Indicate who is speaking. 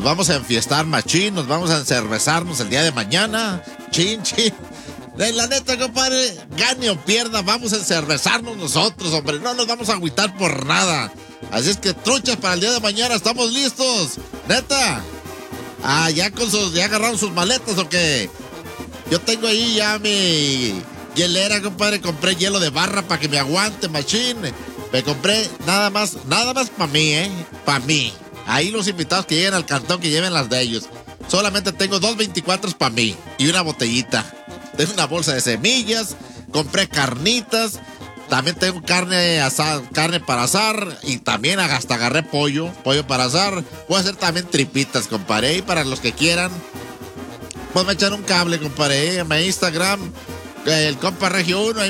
Speaker 1: vamos a enfiestar machín, nos vamos a encervezarnos el día de mañana. Chin. La neta, compadre, gane o pierda, vamos a encervezarnos nosotros, hombre. No nos vamos a agüitar por nada. Así es que truchas para el día de mañana, estamos listos. Neta. Ya agarraron sus maletas o qué. Yo tengo ahí ya mi hielera, compadre. Compré hielo de barra para que me aguante, machín. Me compré nada más para mí, para mí. Ahí los invitados que lleguen al cantón, que lleven las de ellos. Solamente tengo 2 24 para mí y una botellita. Tengo una bolsa de semillas, compré carnitas, también tengo carne para asar y también hasta agarré pollo para asar. Voy a hacer también tripitas, compadre, y para los que quieran, pues me echan un cable, compadre, en mi Instagram, el compa Regio 1.